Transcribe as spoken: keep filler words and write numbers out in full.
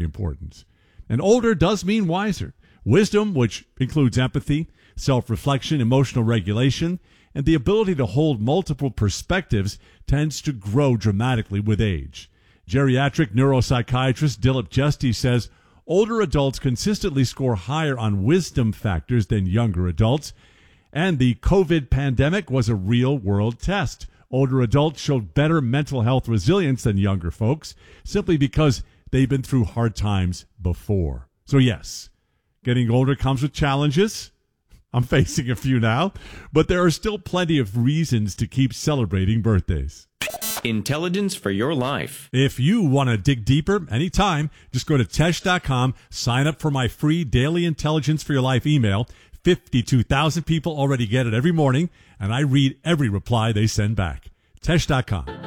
important. And older does mean wiser. Wisdom, which includes empathy, self-reflection, emotional regulation, and the ability to hold multiple perspectives, tends to grow dramatically with age. Geriatric neuropsychiatrist Dilip Jesti says older adults consistently score higher on wisdom factors than younger adults, and the COVID pandemic was a real-world test. Older adults showed better mental health resilience than younger folks, simply because they've been through hard times before. So yes, getting older comes with challenges. I'm facing a few now, but there are still plenty of reasons to keep celebrating birthdays. Intelligence for your life. If you want to dig deeper anytime, just go to tesh dot com, sign up for my free daily Intelligence for Your Life email. fifty-two thousand people already get it every morning, and I read every reply they send back. tesh dot com.